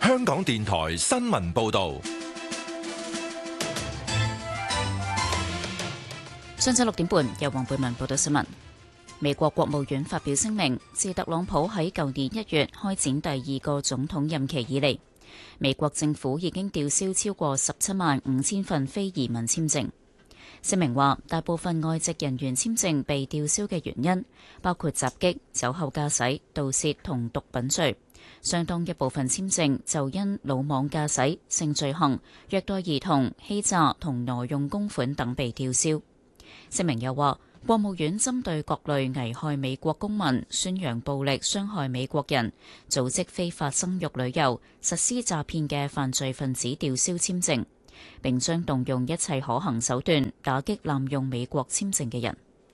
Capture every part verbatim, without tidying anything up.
香港電台新聞報道。 上晝六點半，由黃貝文報道新聞。美國國務院發表聲明，自特朗普喺舊年一月開展第二個總統任期以嚟，美國政府已經吊銷超過十七萬五千份非移民簽證。聲明話，大部分外籍人員簽證被吊銷嘅原因包括襲擊、酒後駕駛、盜竊同毒品罪，相當一部分簽證就因魯莽駕駛、性罪行、虐待兒童、欺詐同挪用公款等被吊銷。聲明又話，國務院針對各類危害美國公民、宣揚暴力、傷害美國人、組織非法生育旅遊、實施詐騙嘅犯罪分子吊銷簽證，並將動用一切可行手段打擊濫用美國簽證嘅人。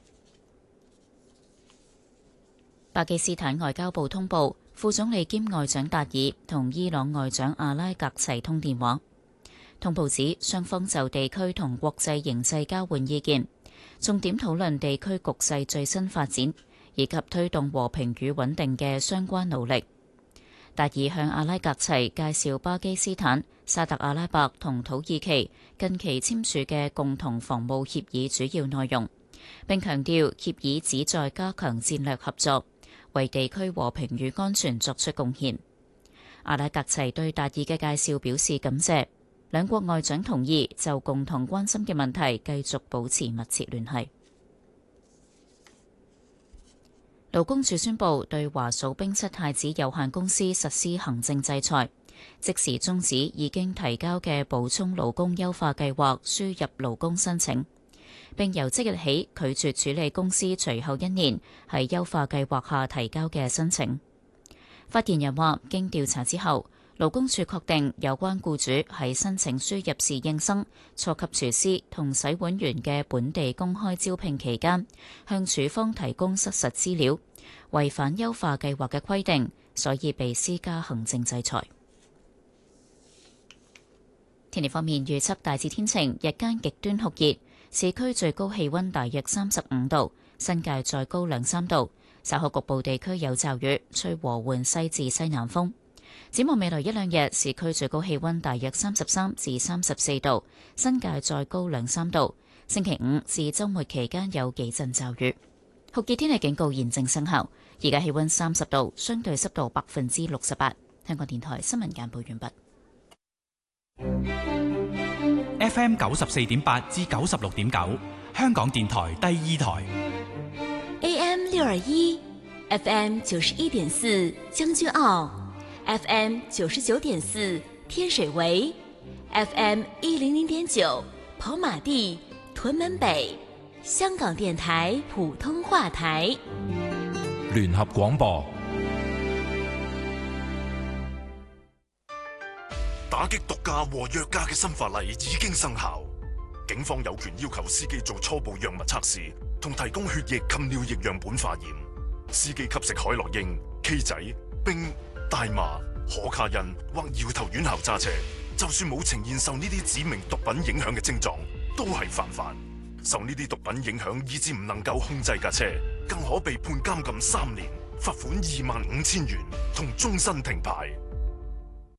巴基斯坦外交部通報，副總理兼外長達爾同伊朗外長阿拉格齊通電話。通報指，雙方就地區同國際形勢交換意見，重點討論地區局勢最新發展，以及推動和平與穩定嘅相關努力。達爾向阿拉格齊介紹巴基斯坦、沙特阿拉伯同土耳其近期簽署嘅共同防務協議主要內容，並強調協議旨在加強戰略合作，為地區和平與安全作出貢獻。阿拉格齊對達爾嘅介紹表示感謝。兩國外長同意就共同關心嘅問題繼續保持密切聯繫。勞工處宣布對華數冰室太子有限公司實施行政制裁，即時終止已經提交嘅補充勞工優化計劃輸入勞工申請，並由即日起拒絕處理公司隨後一年喺優化計劃下提交嘅申請。發言人話，經調查之後，勞工處確定有關僱主喺申請輸入侍應生、初級廚師同洗碗員嘅本地公開招聘期間，向處方提供失實資料，違反優化計劃嘅規定，所以被施加行政制裁。天氣方面預測大致天晴，日間極端酷熱，市區最高氣溫大約三十五度，新界再高兩三度。稍後局部地區有驟雨，吹和緩西至西南風。展望未來一兩日，市區最高氣溫大約三十三至三十四度，新界再高兩三度。星期五至周末期間有幾陣驟雨。酷熱天氣警告現正生效。而家氣溫三十度，相對濕度百分之六十八。香港電台新聞簡報完畢。 F M 九十四點八至九十六點九，香港電台第二台。 A M 六二一 ，F M 九十一點四，將軍澳。F M 九十九點四，天水圍 ；F M 一零零點九，跑馬地、屯門北。香港電台普通話台。 聯合廣播。 打擊毒駕和藥駕嘅新法例已經生效，警方有權要求司機做初步藥物測試，同提供血液及尿液樣本化驗。司機吸食海洛因、K 仔、冰、大麻、可卡因或搖頭丸後揸車，就算冇呈現受呢啲指明毒品影響嘅症狀，都係犯法。受呢啲毒品影響，以致唔能夠控制架車，更可被判監禁三年、罰款二萬五千元同終身停牌。